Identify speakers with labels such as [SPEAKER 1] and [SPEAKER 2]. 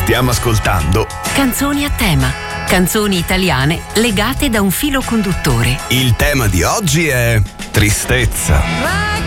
[SPEAKER 1] Stiamo ascoltando
[SPEAKER 2] Canzoni a tema. Canzoni italiane legate da un filo conduttore.
[SPEAKER 1] Il tema di oggi è tristezza.